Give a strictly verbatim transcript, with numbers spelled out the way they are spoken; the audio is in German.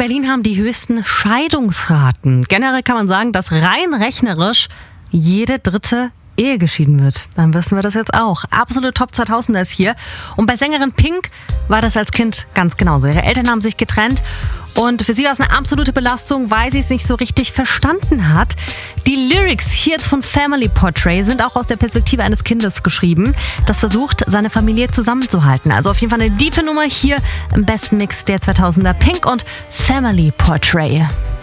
Berlin haben die höchsten Scheidungsraten. Generell kann man sagen, dass rein rechnerisch jede dritte Ehe geschieden wird. Dann wissen wir das jetzt auch. Absolute Top zweitausender ist hier. Und bei Sängerin Pink war das als Kind ganz genauso. Ihre Eltern haben sich getrennt und für sie war es eine absolute Belastung, weil sie es nicht so richtig verstanden hat. Die Lyrics hier jetzt von Family Portrait sind auch aus der Perspektive eines Kindes geschrieben, das versucht, seine Familie zusammenzuhalten. Also auf jeden Fall eine diepe Nummer hier im besten Mix der zweitausender. Pink und Family Portrait.